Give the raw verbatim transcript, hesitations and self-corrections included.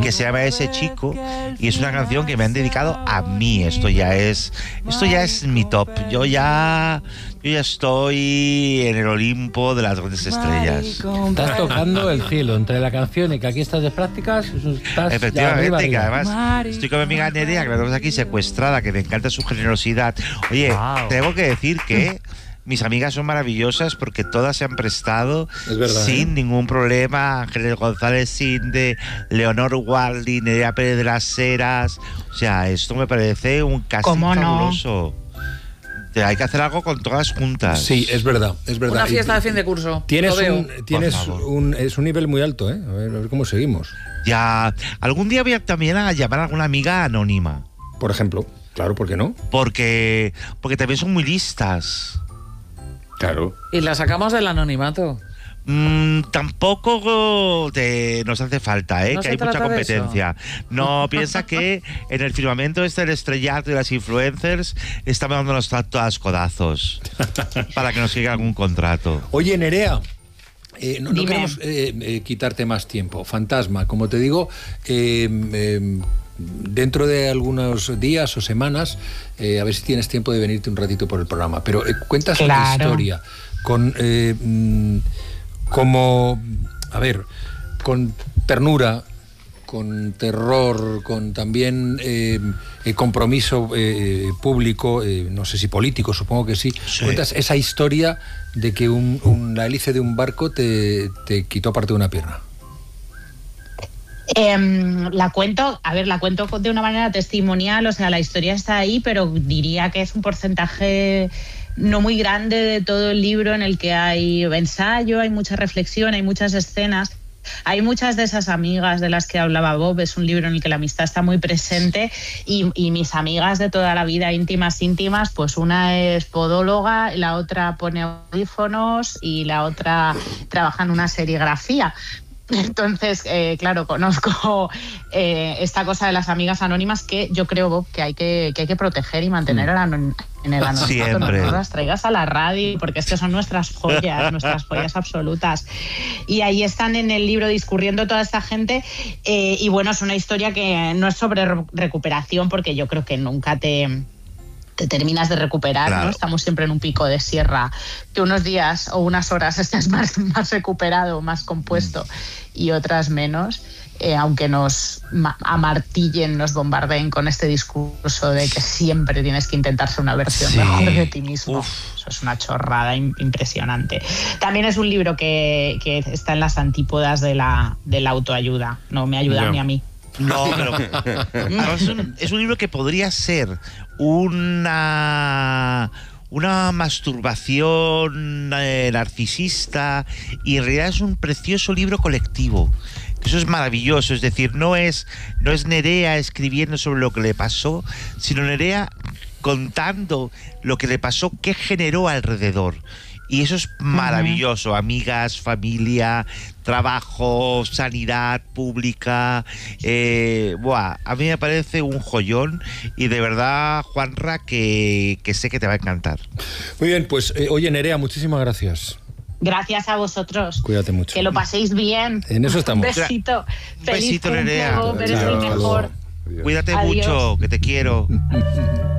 que se llama Ese Chico, y es una canción que me han dedicado a mí. Esto ya es, esto ya es mi top. Yo ya, yo ya estoy en el Olimpo de las grandes estrellas. Estás tocando el cielo entre la canción y que aquí estás de prácticas. Estás Efectivamente, arriba, que arriba. además estoy con mi amiga Nerea, que la tenemos aquí secuestrada, que me encanta su generosidad. Oye, wow. Tengo que decir que mis amigas son maravillosas porque todas se han prestado verdad, sin ¿eh? ningún problema. Ángeles González Sinde, Leonor Waldi, Nerea Pérez de las Heras. O sea, esto me parece un casting fabuloso. No? Hay que hacer algo con todas juntas. Sí, es verdad, es verdad. Una fiesta de fin de curso. Tienes un, tienes un, es un nivel muy alto, ¿eh? A ver, a ver cómo seguimos. Ya, algún día voy a, también a llamar a alguna amiga anónima. Por ejemplo, claro, ¿por qué no? Porque, porque también son muy listas. Claro. Y la sacamos del anonimato. Mm, tampoco te, nos hace falta, ¿eh? No que hay mucha competencia. No, piensa que en el firmamento este del estrellato y las influencers estamos dándonos todas codazos para que nos llegue algún contrato. Oye, Nerea, eh, no, no queremos eh, eh, quitarte más tiempo. Fantasma, como te digo, eh, eh, dentro de algunos días o semanas, eh, a ver si tienes tiempo de venirte un ratito por el programa. Pero eh, cuentas claro. una historia con... Eh, mm, como, a ver, con ternura, con terror, con también eh, eh, compromiso eh, público, eh, no sé si político, supongo que sí. sí. Cuentas esa historia de que un, un, la hélice de un barco te, te quitó parte de una pierna. Eh, la cuento, a ver, la cuento de una manera testimonial, o sea, la historia está ahí, pero diría que es un porcentaje no muy grande de todo el libro, en el que hay ensayo, hay mucha reflexión, hay muchas escenas. Hay muchas de esas amigas de las que hablaba Bob, es un libro en el que la amistad está muy presente, y, y mis amigas de toda la vida, íntimas, íntimas, pues una es podóloga, la otra pone audífonos y la otra trabaja en una serigrafía. Entonces, eh, claro, conozco eh, esta cosa de las amigas anónimas que yo creo, Bob, que hay que, que, hay que proteger y mantener en el anonimato. No, no las traigas a la radio, porque es que son nuestras joyas, nuestras joyas absolutas. Y ahí están en el libro discurriendo toda esta gente. Eh, y bueno, es una historia que no es sobre recuperación, porque yo creo que nunca te... te terminas de recuperar, claro. ¿no? Estamos siempre en un pico de sierra, que unos días o unas horas estás más, más recuperado, más compuesto, mm. y otras menos, eh, aunque nos ma- amartillen, nos bombardeen con este discurso de que siempre tienes que intentar ser una versión sí. mejor de ti mismo. Uf. Eso es una chorrada impresionante. También es un libro que, que está en las antípodas de la, de la autoayuda, no me ayuda no. ni a mí. No, pero es un, es un libro que podría ser una una masturbación eh, narcisista, y en realidad es un precioso libro colectivo. Eso es maravilloso, es decir, no es no es Nerea escribiendo sobre lo que le pasó, sino Nerea contando lo que le pasó, qué generó alrededor. Y eso es maravilloso. Uh-huh. Amigas, familia, trabajo, sanidad pública. Eh, buah, a mí me parece un joyón, y de verdad, Juanra, que, que sé que te va a encantar. Muy bien, pues eh, oye, Nerea, muchísimas gracias. Gracias a vosotros. Cuídate mucho. Que lo paséis bien. En eso estamos. Un besito. Un besito, Nerea. Pero es el mejor. Cuídate Adiós. mucho, que te quiero.